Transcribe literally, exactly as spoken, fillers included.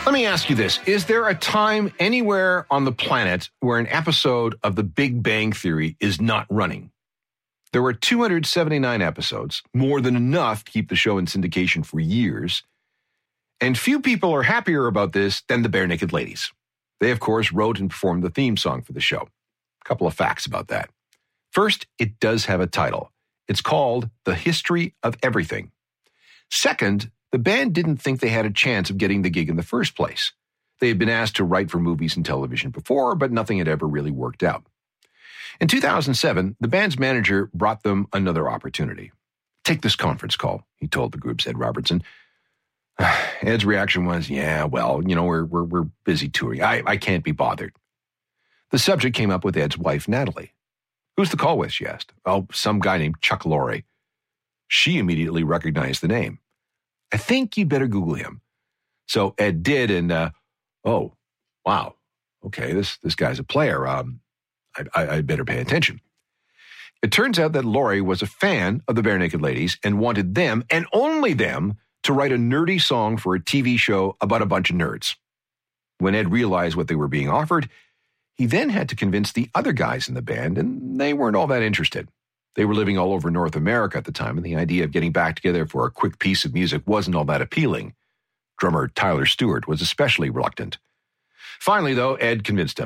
Let me ask you this. Is there a time anywhere on the planet where an episode of The Big Bang Theory is not running? There were two hundred seventy-nine episodes, more than enough to keep the show in syndication for years. And few people are happier about this than the Bare Naked Ladies. They, of course, wrote and performed the theme song for the show. A couple of facts about that. First, it does have a title. It's called The History of Everything. Second, the band didn't think they had a chance of getting the gig in the first place. They had been asked to write for movies and television before, but nothing had ever really worked out. In two thousand seven, the band's manager brought them another opportunity. Take this conference call, he told the group's Ed Robertson. Ed's reaction was, yeah, well, you know, we're we're, we're busy touring. I, I can't be bothered. The subject came up with Ed's wife, Natalie. Who's the call with, she asked. Oh, some guy named Chuck Lorre. She immediately recognized the name. I think you'd better Google him. So Ed did, and, uh, oh, wow. Okay, this this guy's a player. Um, I, I, I'd better pay attention. It turns out that Lorre was a fan of the Bare Naked Ladies and wanted them, and only them, to write a nerdy song for a T V show about a bunch of nerds. When Ed realized what they were being offered, he then had to convince the other guys in the band, and they weren't all that interested. They were living all over North America at the time, and the idea of getting back together for a quick piece of music wasn't all that appealing. Drummer Tyler Stewart was especially reluctant. Finally, though, Ed convinced him.